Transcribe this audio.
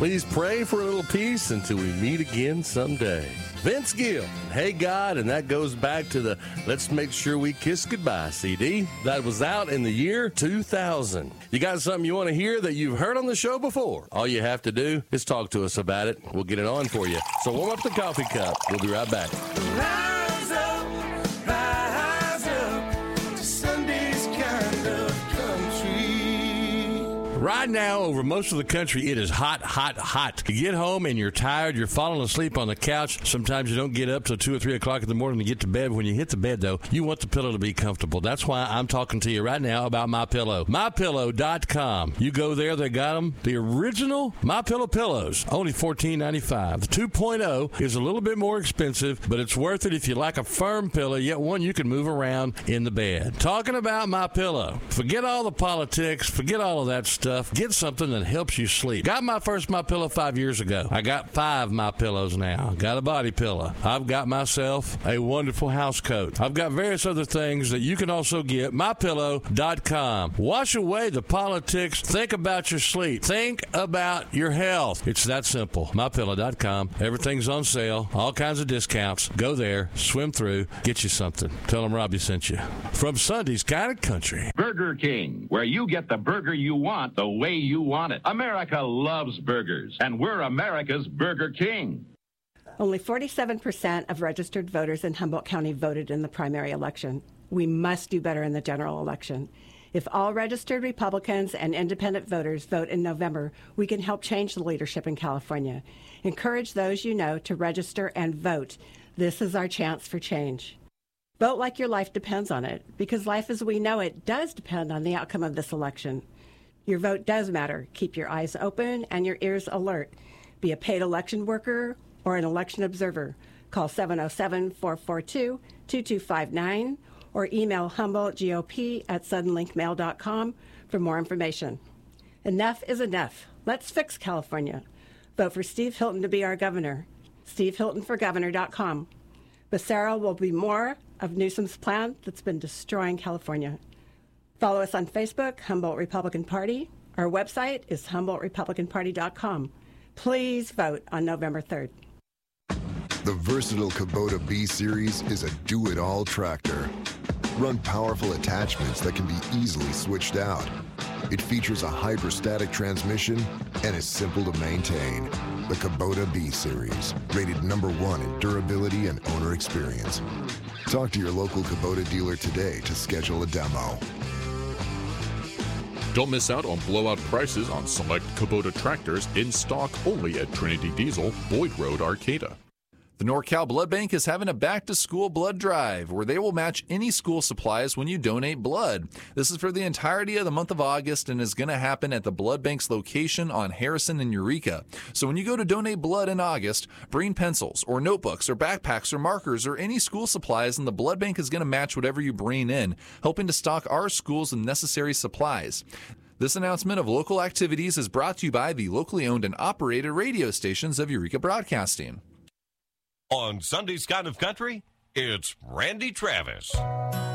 Please pray for a little peace until we meet again someday. Vince Gill, Hey God, and that goes back to the Let's Make Sure We Kiss Goodbye CD that was out in the year 2000. You got something you want to hear that you've heard on the show before? All you have to do is talk to us about it. We'll get it on for you. So warm up the coffee cup. We'll be right back. Rise up to Sunday's kind of country. Right now, over most of the country, it is hot, hot, hot. You get home and you're tired, you're falling asleep on the couch. Sometimes you don't get up till 2 or 3 o'clock in the morning to get to bed. When you hit the bed, though, you want the pillow to be comfortable. That's why I'm talking to you right now about MyPillow. MyPillow.com. You go there, they got them. The original MyPillow pillows, only $14.95. The 2.0 is a little bit more expensive, but it's worth it if you like a firm pillow, yet one you can move around in the bed. Talking about MyPillow. Forget all the politics, forget all of that stuff. Get something that helps you sleep. Got my first MyPillow 5 years ago. I got 5 MyPillows now. Got a body pillow. I've got myself a wonderful house coat. I've got various other things that you can also get. MyPillow.com. Wash away the politics. Think about your sleep. Think about your health. It's that simple. MyPillow.com. Everything's on sale. All kinds of discounts. Go there. Swim through. Get you something. Tell them Robbie sent you. From Sunday's Kind of Country. Burger King, where you get the burger you want the way you want it. America loves burgers, and we're America's Burger King. Only 47% of registered voters in Humboldt County voted in the primary election. We must do better in the general election. If all registered Republicans and independent voters vote in November, we can help change the leadership in California. Encourage those you know to register and vote. This is our chance for change. Vote like your life depends on it, because life as we know it does depend on the outcome of this election. Your vote does matter. Keep your eyes open and your ears alert. Be a paid election worker or an election observer. Call 707-442-2259 or email HumboldtGOP@suddenlinkmail.com for more information. Enough is enough. Let's fix California. Vote for Steve Hilton to be our governor. SteveHiltonForGovernor.com. Becerra will be more of Newsom's plan that's been destroying California. Follow us on Facebook, Humboldt Republican Party. Our website is HumboldtRepublicanParty.com. Please vote on November 3rd. The versatile Kubota B-Series is a do-it-all tractor. Run powerful attachments that can be easily switched out. It features a hyperstatic transmission and is simple to maintain. The Kubota B-Series, rated #1 in durability and owner experience. Talk to your local Kubota dealer today to schedule a demo. Don't miss out on blowout prices on select Kubota tractors in stock only at Trinity Diesel, Boyd Road, Arcata. The NorCal Blood Bank is having a back-to-school blood drive where they will match any school supplies when you donate blood. This is for the entirety of the month of August and is going to happen at the Blood Bank's location on Harrison and Eureka. So when you go to donate blood in August, bring pencils or notebooks or backpacks or markers or any school supplies, and the Blood Bank is going to match whatever you bring in, helping to stock our schools with necessary supplies. This announcement of local activities is brought to you by the locally owned and operated radio stations of Eureka Broadcasting. On Sunday's Kind of Country, it's Randy Travis.